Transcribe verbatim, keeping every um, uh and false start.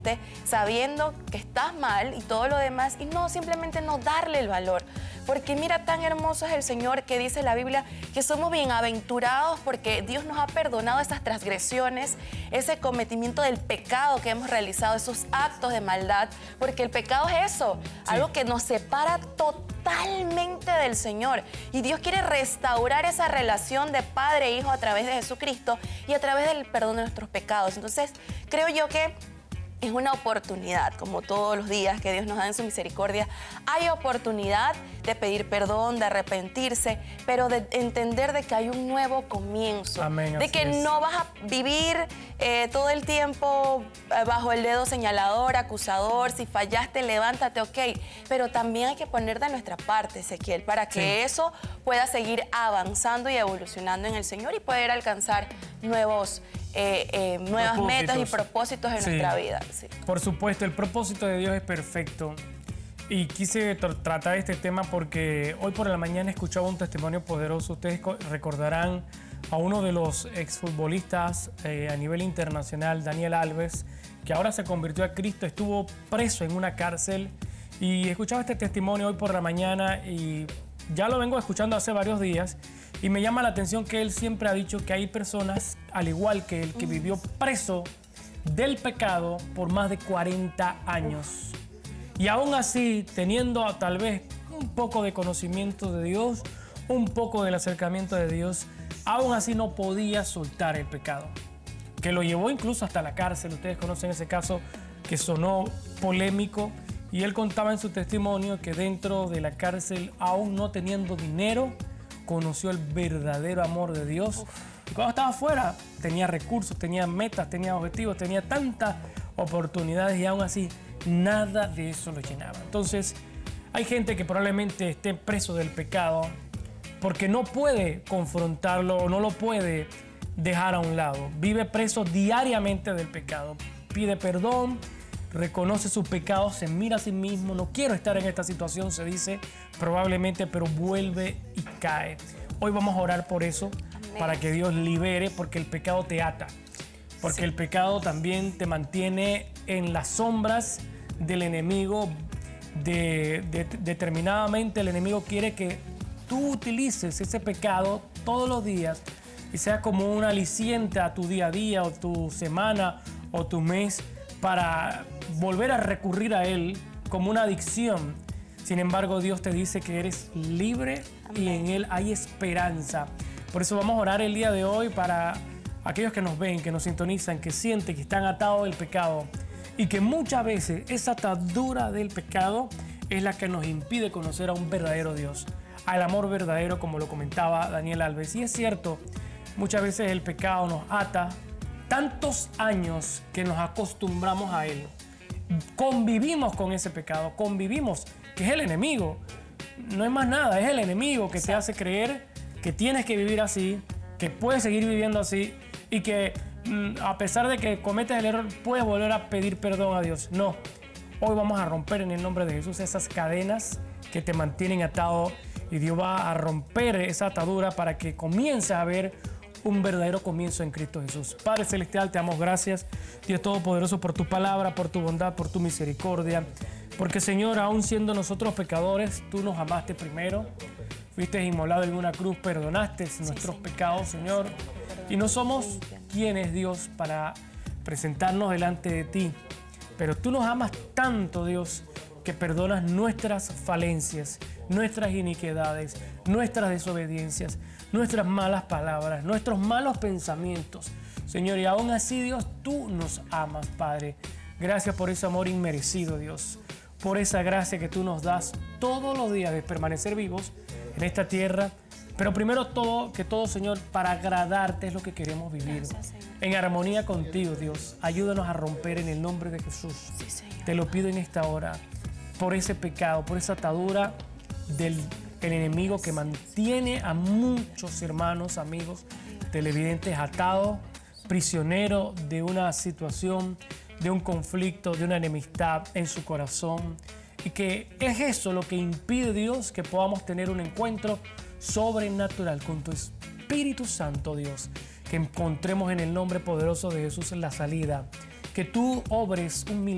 sabiendo que estás mal y todo lo demás, y no, simplemente no darle el valor. Porque mira, tan hermoso es el Señor que dice la Biblia que somos bienaventurados porque Dios nos ha perdonado esas transgresiones, ese cometimiento del pecado que hemos realizado, esos actos de maldad, porque el pecado es eso, sí, algo que nos separa totalmente del Señor. Y Dios quiere restaurar esa relación de padre e hijo a través de Jesucristo y a través del perdón de nuestros pecados. Entonces, creo yo que es una oportunidad, como todos los días que Dios nos da en su misericordia. Hay oportunidad de pedir perdón, de arrepentirse, pero de entender de que hay un nuevo comienzo. Amén, de que es. no vas a vivir eh, todo el tiempo eh, bajo el dedo señalador, acusador. Si fallaste, levántate, ok. Pero también hay que poner de nuestra parte, Ezequiel, para que sí, eso pueda seguir avanzando y evolucionando en el Señor y poder alcanzar nuevos Eh, eh, nuevas propósitos. metas y propósitos en sí. nuestra vida. Sí. Por supuesto, el propósito de Dios es perfecto. Y quise tr tratar este tema porque hoy por la mañana escuchaba un testimonio poderoso. Ustedes recordarán a uno de los exfutbolistas eh, a nivel internacional, Daniel Alves, que ahora se convirtió a Cristo, estuvo preso en una cárcel. Y escuchaba este testimonio hoy por la mañana y ya lo vengo escuchando hace varios días. Y me llama la atención que él siempre ha dicho que hay personas, al igual que él, que vivió preso del pecado por más de cuarenta años. Y aún así, teniendo tal vez un poco de conocimiento de Dios, un poco del acercamiento de Dios, aún así no podía soltar el pecado. Que lo llevó incluso hasta la cárcel. Ustedes conocen ese caso que sonó polémico. Y él contaba en su testimonio que dentro de la cárcel, aún no teniendo dinero, conoció el verdadero amor de Dios. Uf. Y cuando estaba afuera, tenía recursos, tenía metas, tenía objetivos, tenía tantas oportunidades y aún así nada de eso lo llenaba. Entonces, hay gente que probablemente esté preso del pecado porque no puede confrontarlo o no lo puede dejar a un lado. Vive preso diariamente del pecado. Pide perdón, reconoce sus pecados, se mira a sí mismo, no quiero estar en esta situación, se dice probablemente, pero vuelve y cae. Hoy vamos a orar por eso, amén, para que Dios libere, porque el pecado te ata, porque sí, el pecado también te mantiene en las sombras del enemigo. De, de, determinadamente el enemigo quiere que tú utilices ese pecado todos los días y sea como un aliciente a tu día a día o tu semana o tu mes, para volver a recurrir a él como una adicción. Sin embargo, Dios te dice que eres libre, amén, y en él hay esperanza. Por eso vamos a orar el día de hoy para aquellos que nos ven, que nos sintonizan, que sienten que están atados del pecado y que muchas veces esa atadura del pecado es la que nos impide conocer a un verdadero Dios, al amor verdadero, como lo comentaba Daniel Alves. Y es cierto, muchas veces el pecado nos ata tantos años que nos acostumbramos a él. Convivimos con ese pecado, convivimos, que es el enemigo. No es más nada, es el enemigo que te hace creer que tienes que vivir así, que puedes seguir viviendo así y que a pesar de que cometes el error, puedes volver a pedir perdón a Dios. No, hoy vamos a romper en el nombre de Jesús esas cadenas que te mantienen atado y Dios va a romper esa atadura para que comiences a ver un verdadero comienzo en Cristo Jesús. Padre Celestial, te damos gracias, Dios Todopoderoso, por tu palabra, por tu bondad, por tu misericordia. Porque, Señor, aún siendo nosotros pecadores, tú nos amaste primero. Fuiste inmolado en una cruz, perdonaste sí, nuestros Señor. pecados, Señor. Y no somos quienes, Dios, para presentarnos delante de ti. Pero tú nos amas tanto, Dios, que perdonas nuestras falencias, nuestras iniquidades, nuestras desobediencias, nuestras malas palabras, nuestros malos pensamientos. Señor, y aún así, Dios, tú nos amas, Padre. Gracias por ese amor inmerecido, Dios, por esa gracia que tú nos das todos los días de permanecer vivos en esta tierra. Pero primero todo, que todo, Señor, para agradarte es lo que queremos vivir. Gracias, en armonía contigo, Dios. Ayúdanos a romper en el nombre de Jesús. Sí, te lo pido en esta hora, por ese pecado, por esa atadura del el enemigo que mantiene a muchos hermanos, amigos, televidentes atados, prisioneros de una situación, de un conflicto, de una enemistad en su corazón. Y que es eso lo que impide, Dios, que podamos tener un encuentro sobrenatural con tu Espíritu Santo, Dios. Que encontremos en el nombre poderoso de Jesús la salida. Que tú obres un milagro.